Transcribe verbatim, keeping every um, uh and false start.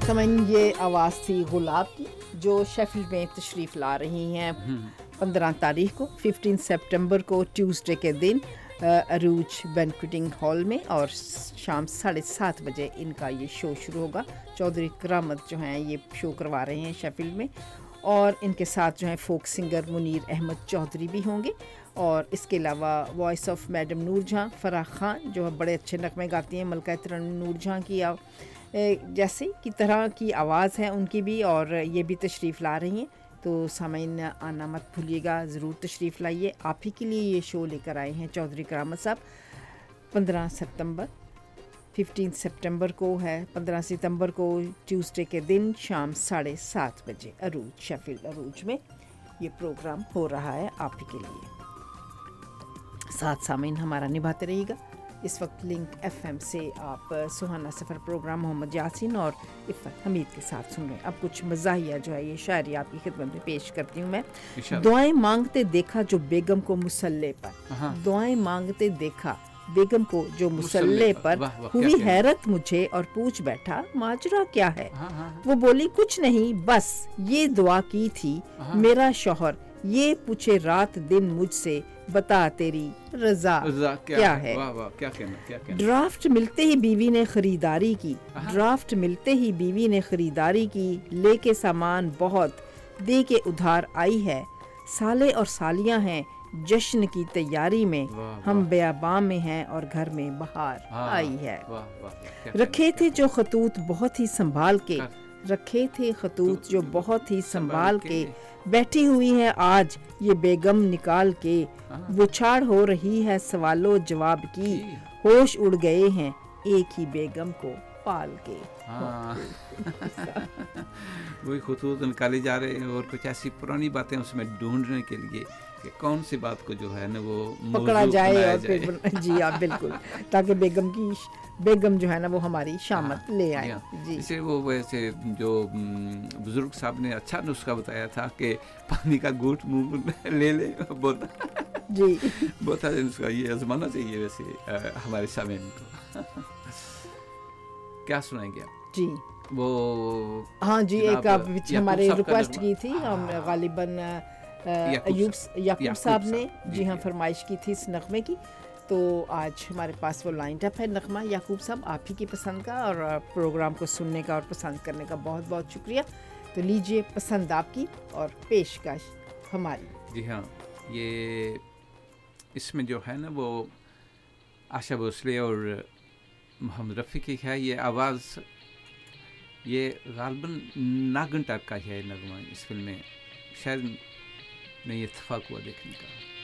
سمن یہ آواز تھی گلاب کی جو شیفیلڈ میں تشریف لا رہی ہیں پندرہ تاریخ کو ففٹین سپٹمبر کو ٹیوزڈے کے دن عروج بینکویٹنگ ہال میں، اور شام ساڑھے سات بجے ان کا یہ شو شروع ہوگا. چودھری کرامت جو ہیں یہ شو کروا رہے ہیں شیفیلڈ میں، اور ان کے ساتھ جو ہیں فوک سنگر منیر احمد چودھری بھی ہوں گے، اور اس کے علاوہ وائس آف میڈم نور جہاں فراح خان جو بڑے اچھے نغمے گاتی ہیں، ملکہ ترنم نور جہاں کی جیسے کی طرح کی آواز ہے ان کی بھی، اور یہ بھی تشریف لا رہی ہیں. تو سامعین آنا مت بھولیے گا، ضرور تشریف لائیے. آپ ہی کے لیے یہ شو لے کر آئے ہیں چودھری کرامت صاحب. پندرہ ستمبر ففٹین سپٹمبر کو ہے، پندرہ ستمبر کو ٹیوزڈے کے دن شام ساڑھے سات بجے عروج شیفیلڈ عروج میں یہ پروگرام ہو رہا ہے آپ ہی کے لیے. ساتھ سامعین ہمارا نبھاتے رہیے گا. اس وقت لنک ایف ایم سے آپ سہانا سفر پروگرام محمد یاسین اور عفت حمید کے ساتھ سن رہے ہیں. اب کچھ مزاحیہ جو ہے یہ شاعری آپ کی خدمت میں پیش کرتی ہوں میں. دعائیں مانگتے دیکھا جو بیگم کو مسلح پر، دعائیں مانگتے دیکھا بیگم کو جو مسلح پر، ہوئی حیرت مجھے اور پوچھ بیٹھا ماجرا کیا ہے. وہ بولی کچھ نہیں، بس یہ دعا کی تھی میرا شوہر یہ پوچھے رات دن مجھ سے بتا تیری رضا کیا ہے. ڈرافٹ ملتے ہی بیوی نے خریداری کی، ڈرافٹ ملتے ہی بیوی نے خریداری کی، لے کے سامان بہت دے کے ادھار آئی ہے. سالے اور سالیاں ہیں جشن کی تیاری میں، ہم بیاباں میں ہیں اور گھر میں بہار آئی ہے. رکھے تھے جو خطوط بہت ہی سنبھال کے، رکھے تھے خطوط جو بہت ہی سنبھال کے، بیٹھی ہوئی ہے آج یہ بیگم نکال کے. بچھاڑ ہو رہی ہے سوال و جواب کی، ہوش اڑ گئے ہیں ایک ہی بیگم کو پال کے. وہی خطوط نکالے جا رہے ہیں اور کچھ ایسی پرانی باتیں اس میں ڈھونڈنے کے لیے کہ کون سی بات کو جو ہے نا وہ پکڑا جائے اور پھر جی آپ بالکل، تاکہ بیگم کی بیگم جو ہے نا وہ ہماری شامت لے آئے. جی اسے وہ ویسے جو بزرگ صاحب نے اچھا نسخہ بتایا تھا کہ پانی کا گھونٹ منہ لے لے بوتا جی بہت اچھا نسخہ، یہ آزمانا چاہیے ویسے ہمارے سامعین کو. کیا سنائیں گے آپ؟ جی وہ ہاں جی ایک ہمارے ریکویسٹ کی تھی غالباً یعقوب صاحب نے جی ہاں فرمائش کی تھی اس نغمے کی، تو آج ہمارے پاس وہ لائن اپ ہے نغمہ. یعقوب صاحب آپ ہی کی پسند کا اور پروگرام کو سننے کا اور پسند کرنے کا بہت بہت شکریہ. تو لیجئے پسند آپ کی اور پیشکش ہماری. جی ہاں، یہ اس میں جو ہے نا وہ آشا بھوسلے اور محمد رفیع کی ہے یہ آواز. یہ غالباً ناگن ٹائپ کا ہے نغمہ اس فلم میں، شاید نہیں اتفاق ہوا دیکھنے کا.